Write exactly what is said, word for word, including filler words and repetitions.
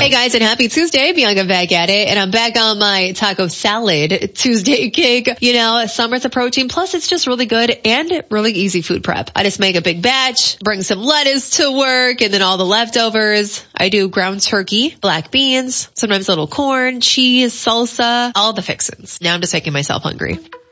Hey guys, and happy Tuesday. Bianca back at it, and I'm back on my taco salad Tuesday kick. You know, summer's approaching, plus it's just really good and really easy food prep. I just make a big batch, bring some lettuce to work, and then all the leftovers. I do ground turkey, black beans, sometimes a little corn, cheese, salsa, all the fixins. Now I'm just making myself hungry.